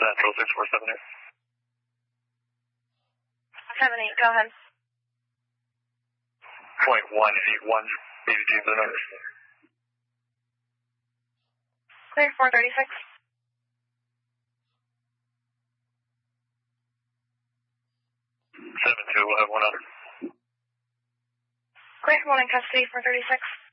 Central 6478. 78, go ahead. .181, BBG for the numbers. Clear 436. 72, we'll have 100. Clear, one in custody 436.